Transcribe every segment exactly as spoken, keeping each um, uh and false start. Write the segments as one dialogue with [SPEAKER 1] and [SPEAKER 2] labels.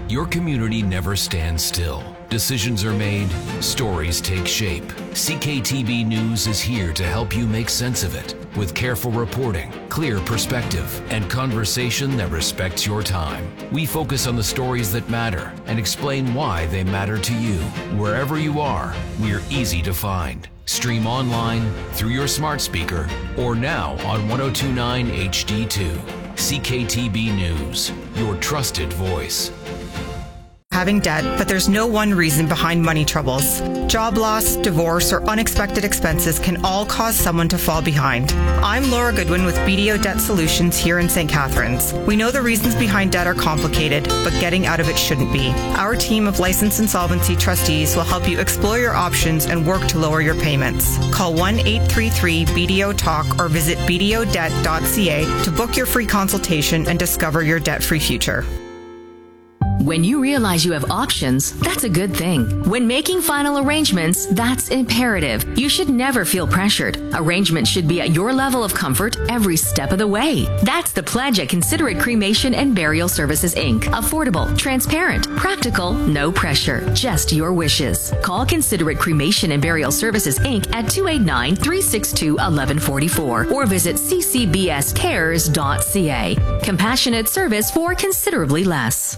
[SPEAKER 1] Your community never stands still. Decisions are made, stories take shape. C K T B News is here to help you make sense of it with careful reporting, clear perspective, and conversation that respects your time. We focus on the stories that matter and explain why they matter to you. Wherever you are, we're easy to find. Stream online, through your smart speaker, or now on one oh two point nine H D two. C K T B News, your trusted voice.
[SPEAKER 2] Having debt, but there's no one reason behind money troubles. Job loss, divorce, or unexpected expenses can all cause someone to fall behind. I'm Laura Goodwin with B D O Debt Solutions here in Saint Catharines. We know the reasons behind debt are complicated, but getting out of it shouldn't be. Our team of licensed insolvency trustees will help you explore your options and work to lower your payments. Call one eight three three B D O talk or visit b d o debt dot c a to book your free consultation and discover your debt-free future.
[SPEAKER 3] When you realize you have options, that's a good thing. When making final arrangements, that's imperative. You should never feel pressured. Arrangements should be at your level of comfort every step of the way. That's the pledge at Considerate Cremation and Burial Services, Incorporated. Affordable, transparent, practical, no pressure, just your wishes. Call Considerate Cremation and Burial Services, Incorporated at two eight nine, three six two, one one four four or visit c c b s cares dot c a. Compassionate service for considerably less.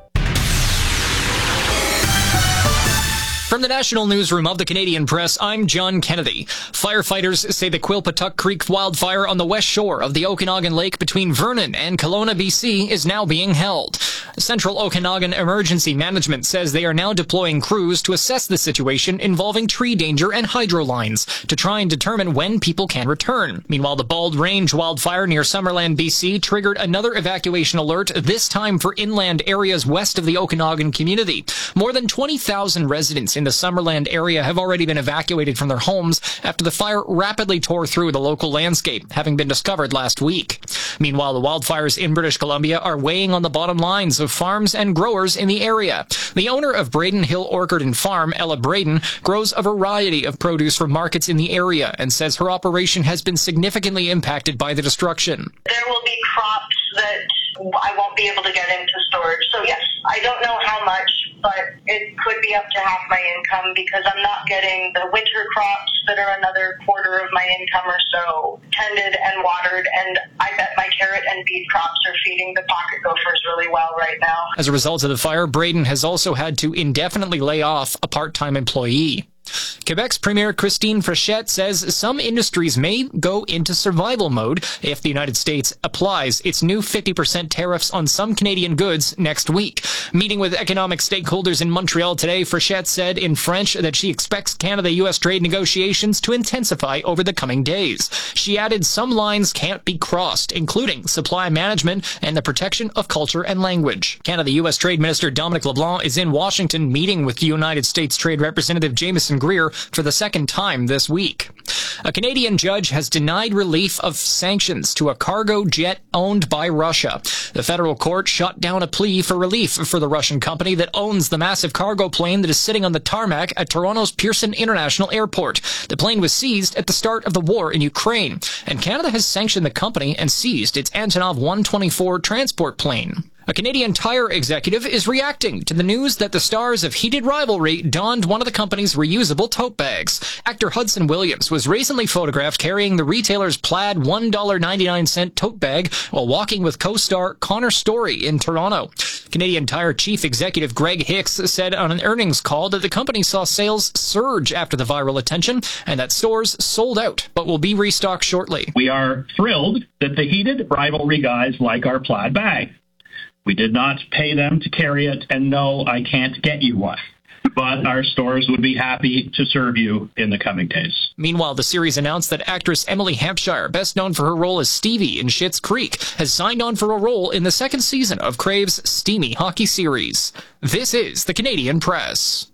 [SPEAKER 4] From the National Newsroom of the Canadian Press, I'm John Kennedy. Firefighters say the Quilpatuck Creek wildfire on the west shore of the Okanagan Lake between Vernon and Kelowna, B C is now being held. Central Okanagan Emergency Management says they are now deploying crews to assess the situation involving tree danger and hydro lines to try and determine when people can return. Meanwhile, the Bald Range wildfire near Summerland, B C triggered another evacuation alert, this time for inland areas west of the Okanagan community. More than twenty thousand residents in the Summerland area have already been evacuated from their homes after the fire rapidly tore through the local landscape, having been discovered last week. Meanwhile, the wildfires in British Columbia are weighing on the bottom lines of farms and growers in the area. The owner of Braden Hill Orchard and Farm, Ella Braden, grows a variety of produce for markets in the area and says her operation has been significantly impacted by the destruction.
[SPEAKER 5] There will be crops that I won't be able to get into storage. So yes, I don't know how much, but it could be up to half my income because I'm not getting the winter crops that are another quarter of my income or so tended and watered, and I bet my carrot and beet crops are feeding the pocket gophers really well right now.
[SPEAKER 4] As a result of the fire, Braden has also had to indefinitely lay off a part-time employee. Quebec's Premier Christine Frechette says some industries may go into survival mode if the United States applies its new fifty percent tariffs on some Canadian goods next week. Meeting with economic stakeholders in Montreal today, Frechette said in French that she expects Canada-U S trade negotiations to intensify over the coming days. She added some lines can't be crossed, including supply management and the protection of culture and language. Canada-U S Trade Minister Dominic LeBlanc is in Washington meeting with United States Trade Representative Jameson Greer for the second time this week. A Canadian judge has denied relief of sanctions to a cargo jet owned by Russia. The federal court shot down a plea for relief for the Russian company that owns the massive cargo plane that is sitting on the tarmac at Toronto's Pearson International Airport. The plane was seized at the start of the war in Ukraine, and Canada has sanctioned the company and seized its Antonov one twenty-four transport plane. A Canadian Tire executive is reacting to the news that the stars of Heated Rivalry donned one of the company's reusable tote bags. Actor Hudson Williams was recently photographed carrying the retailer's plaid one dollar and ninety-nine cents tote bag while walking with co-star Connor Story in Toronto. Canadian Tire Chief Executive Greg Hicks said on an earnings call that the company saw sales surge after the viral attention and that stores sold out but will be restocked shortly.
[SPEAKER 6] We are thrilled that the Heated Rivalry guys like our plaid bag. We did not pay them to carry it, and no, I can't get you one. But our stores would be happy to serve you in the coming days.
[SPEAKER 4] Meanwhile, the series announced that actress Emily Hampshire, best known for her role as Stevie in Schitt's Creek, has signed on for a role in the second season of Crave's steamy hockey series. This is the Canadian Press.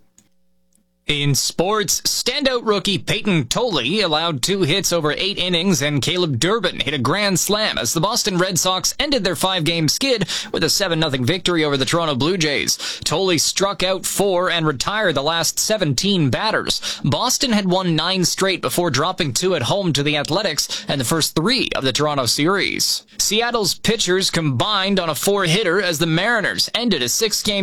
[SPEAKER 4] In sports, standout rookie Peyton Tolley allowed two hits over eight innings, and Caleb Durbin hit a grand slam as the Boston Red Sox ended their five-game skid with a seven nothing victory over the Toronto Blue Jays. Tolley struck out four and retired the last seventeen batters. Boston had won nine straight before dropping two at home to the Athletics and the first three of the Toronto series. Seattle's pitchers combined on a four-hitter as the Mariners ended a six-game